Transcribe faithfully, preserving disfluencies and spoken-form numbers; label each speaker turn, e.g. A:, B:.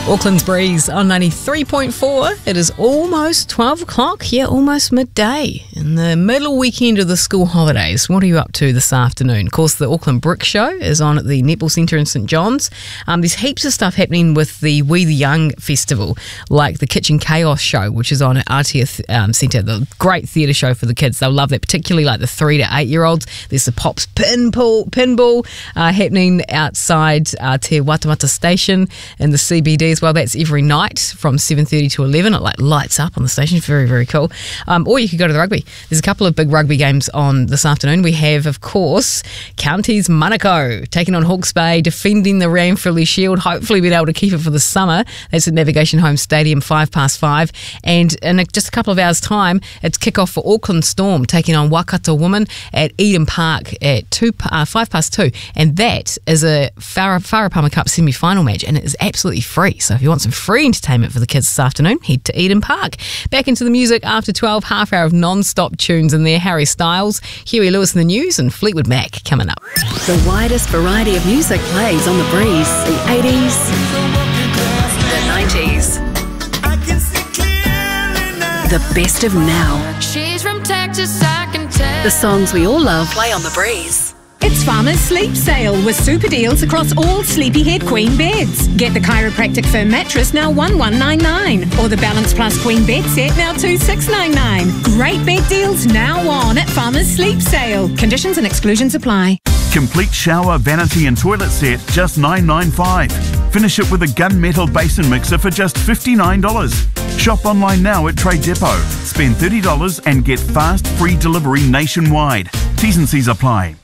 A: Auckland's Breeze on ninety-three point four. It is almost twelve o'clock, yeah, almost midday in the middle weekend of the school holidays. What are you up to this afternoon? Of course, the Auckland Brick Show is on at the Netball Centre in St John's. Um, there's heaps of stuff happening with the We the Young Festival, like the Kitchen Chaos Show, which is on at Aotea um, Centre, the great theatre show for the kids. They'll love that, particularly like the three to eight year olds. There's the Pops Pinball, pinball uh, happening outside uh, Te Watamata Station in the C B D as well. That's every night from seven thirty to eleven. It like lights up on the station. Very, very cool. Um, or you could go to the rugby. There's a couple of big rugby games on this afternoon. We have, of course, Counties Manukau taking on Hawke's Bay, defending the Ranfurly Shield, hopefully being able to keep it for the summer. That's at Navigation Home Stadium, five past five. And in a, just a couple of hours' time, it's kick-off for Auckland Storm taking on Waikato Women at Eden Park at two, uh, five past two. And that is a Farah, Farah Cup semi-final match, and it is absolutely free. So if you want some free entertainment for the kids this afternoon, head to Eden Park. Back into the music after twelve, half hour of non-stop tunes in there. Harry Styles, Huey Lewis in the news, and Fleetwood Mac coming up.
B: The widest variety of music plays on the Breeze. The eighties, the nineties, the best of now.
C: She's from Texas, I can tell.
B: The songs we all love play on the Breeze.
D: It's Farmer's Sleep Sale with super deals across all Sleepyhead Queen beds. Get the chiropractic firm mattress now one one nine nine or the Balance Plus Queen bed set now two six nine nine. Great bed deals now on at Farmer's Sleep Sale. Conditions and exclusions apply.
E: Complete shower, vanity and toilet set, just nine ninety-five. Finish it with a gunmetal basin mixer for just fifty-nine dollars. Shop online now at Trade Depot. Spend thirty dollars and get fast free delivery nationwide. T's and C's apply.